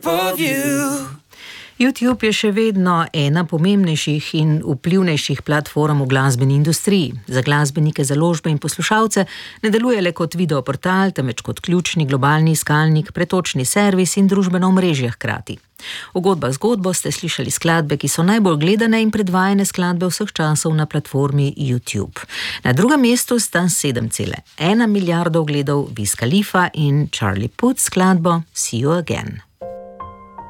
YouTube je še vedno ena pomembnejših in vplivnejših platform v glasbeni industriji. Za glasbenike, založbe in poslušalce ne deluje le kot videoportal, temveč kot ključni globalni iskalnik, pretočni servis in družbeno omrežje hkrati. V Godbah zgodbo ste slišali skladbe, ki so najbolj gledane in predvajane skladbe vseh časov na platformi YouTube. Na drugem mestu sta 7,1 milijardo ogledov Wiz Khalifa in Charlie Puth skladbo See You Again.